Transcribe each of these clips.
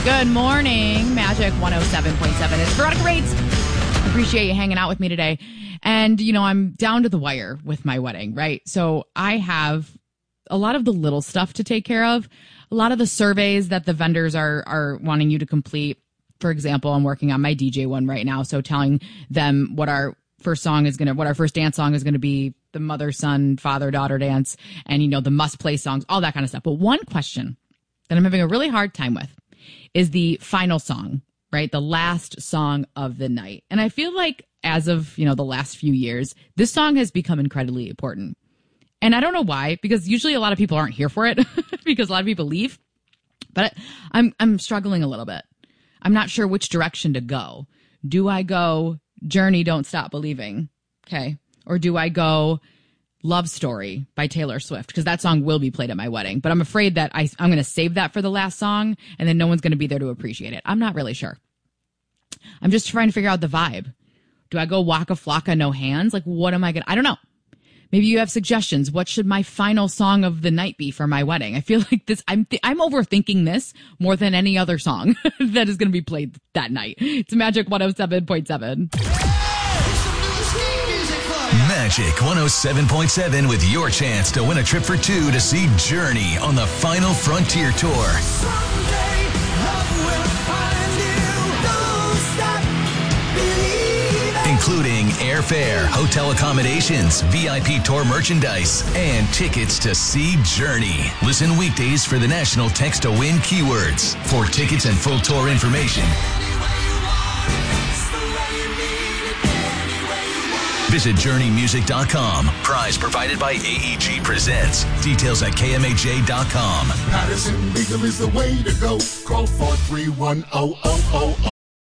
Good morning, Magic 107.7. It's Veronica Rates. Appreciate you hanging out with me today. And, I'm down to the wire with my wedding, right? So I have a lot of the little stuff to take care of. A lot of the surveys that the vendors are wanting you to complete. For example, I'm working on my DJ one right now. So telling them what our first dance song is going to be, the mother, son, father, daughter dance, and, the must play songs, all that kind of stuff. But one question that I'm having a really hard time with is the final song, right? The last song of the night. And I feel like as of, the last few years, this song has become incredibly important. And I don't know why, because usually a lot of people aren't here for it because a lot of people leave. But I'm struggling a little bit. I'm not sure which direction to go. Do I go Journey, Don't Stop Believing? Okay. Or do I go Love Story by Taylor Swift? Because that song will be played at my wedding. But I'm afraid that I'm going to save that for the last song, and then no one's going to be there to appreciate it. I'm not really sure. I'm just trying to figure out the vibe. Do I go Waka Flocka, No Hands? Like, what am I going to... I don't know. Maybe you have suggestions. What should my final song of the night be for my wedding? I feel like this... I'm overthinking this more than any other song that is going to be played that night. It's Magic 107.7. Magic 107.7 with your chance to win a trip for two to see Journey on the Final Frontier Tour. Someday, love will find you. Don't stop believing. Including airfare, hotel accommodations, VIP tour merchandise, and tickets to see Journey. Listen weekdays for the national text to win keywords. For tickets and full tour information, visit JourneyMusic.com. Prize provided by AEG Presents. Details at KMAJ.com. Patterson Legal is the way to go. Call 431-0000.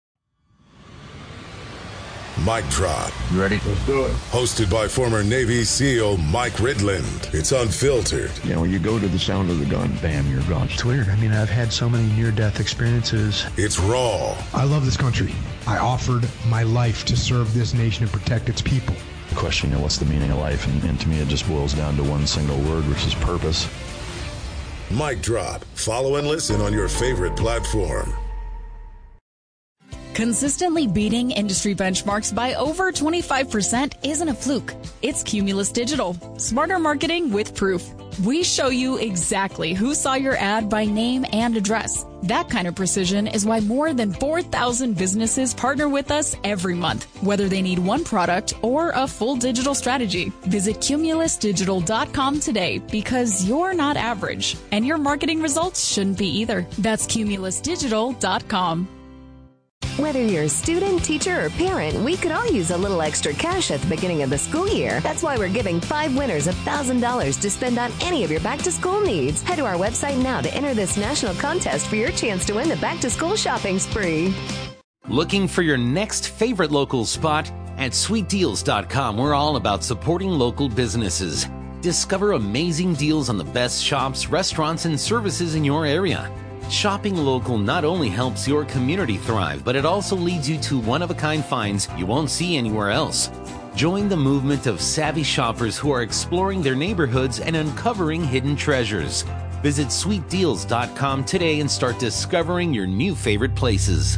Mic Drop. You ready? Let's do it. Hosted by former Navy SEAL Mike Ridland. It's unfiltered. When you go to the sound of the gun, bam, you're gone. It's weird. I've had so many near-death experiences. It's raw. I love this country. I offered my life to serve this nation and protect its people. The question, what's the meaning of life? And to me, it just boils down to one single word, which is purpose. Mic Drop. Follow and listen on your favorite platform. Consistently beating industry benchmarks by over 25% isn't a fluke. It's Cumulus Digital. Smarter marketing with proof. We show you exactly who saw your ad by name and address. That kind of precision is why more than 4,000 businesses partner with us every month, whether they need one product or a full digital strategy. Visit cumulusdigital.com today because you're not average, and your marketing results shouldn't be either. That's cumulusdigital.com. Whether you're a student, teacher, or parent, we could all use a little extra cash at the beginning of the school year. That's why we're giving 5 winners $1,000 to spend on any of your back-to-school needs. Head to our website now to enter this national contest for your chance to win the back-to-school shopping spree. Looking for your next favorite local spot? At sweetdeals.com, we're all about supporting local businesses. Discover amazing deals on the best shops, restaurants, and services in your area. Shopping local not only helps your community thrive, but it also leads you to one-of-a-kind finds you won't see anywhere else. Join the movement of savvy shoppers who are exploring their neighborhoods and uncovering hidden treasures. Visit sweetdeals.com today and start discovering your new favorite places.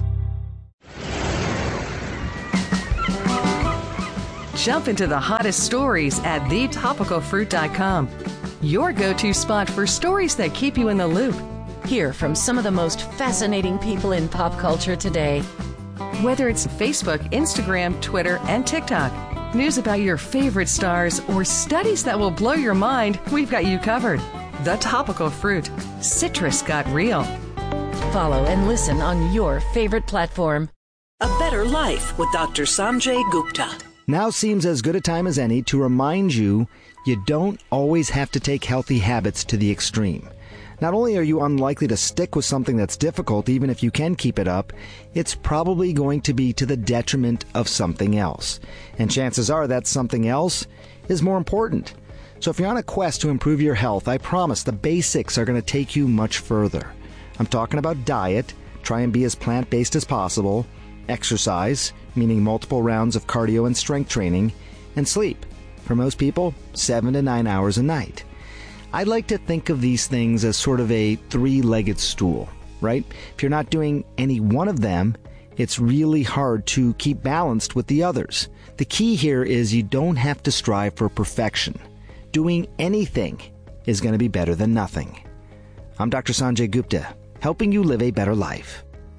Jump into the hottest stories at thetopicalfruit.com. Your go-to spot for stories that keep you in the loop. Hear from some of the most fascinating people in pop culture today. Whether it's Facebook, Instagram, Twitter, and TikTok, news about your favorite stars, or studies that will blow your mind, we've got you covered. The Topical Fruit. Citrus got real. Follow and listen on your favorite platform. A Better Life with Dr. Sanjay Gupta. Now seems as good a time as any to remind you don't always have to take healthy habits to the extreme. Not only are you unlikely to stick with something that's difficult, even if you can keep it up, it's probably going to be to the detriment of something else. And chances are that something else is more important. So if you're on a quest to improve your health, I promise the basics are going to take you much further. I'm talking about diet, try and be as plant-based as possible, exercise, meaning multiple rounds of cardio and strength training, and sleep. For most people, 7 to 9 hours a night. I like to think of these things as sort of a 3-legged stool. right? If you're not doing any one of them, it's really hard to keep balanced with the others. The key here is you don't have to strive for perfection. Doing anything is going to be better than nothing. I'm Dr. Sanjay Gupta, helping you live a better life.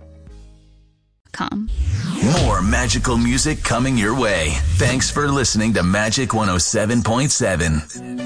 More magical music coming your way. Thanks for listening to Magic 107.7.